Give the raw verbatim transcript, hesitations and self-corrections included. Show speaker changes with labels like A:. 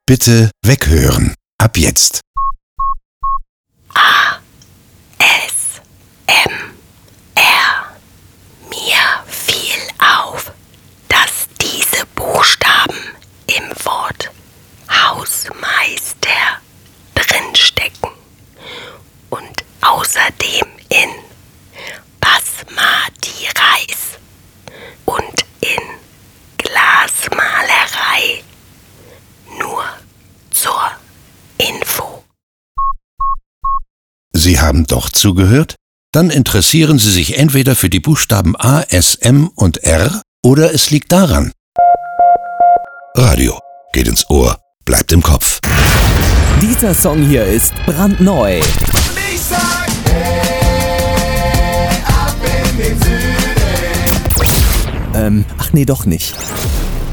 A: Bitte weghören. Ab jetzt.
B: A, S, M, R. Mir fiel auf, dass diese Buchstaben im Wort Hausmeister drinstecken und außerdem in Basmati Reis und in Glasmalerei. Nur zur Info.
A: Sie haben doch zugehört? Dann interessieren Sie sich entweder für die Buchstaben A, S, M und R oder es liegt daran. Radio geht ins Ohr, bleibt im Kopf.
C: Dieser Song hier ist brandneu.
D: Ich sag, hey, ab in den Süden.
C: Ähm, ach nee, doch nicht.